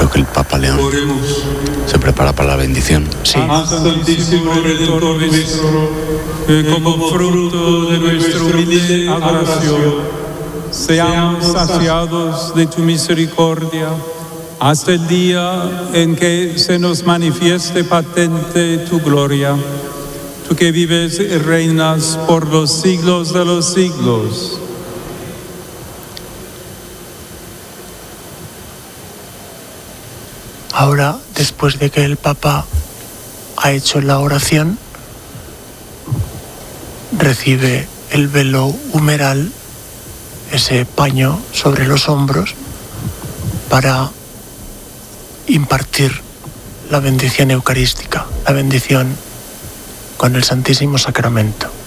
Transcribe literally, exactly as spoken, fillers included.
creo que el Papa León se prepara para la bendición. Sí. Santísimo Redentor nuestro, que como fruto de nuestra humilde adoración, seamos saciados de tu misericordia, hasta el día en que se nos manifieste patente tu gloria, tú que vives y reinas por los siglos de los siglos. Ahora, después de que el Papa ha hecho la oración, recibe el velo humeral, ese paño sobre los hombros, para impartir la bendición eucarística, la bendición con el Santísimo Sacramento.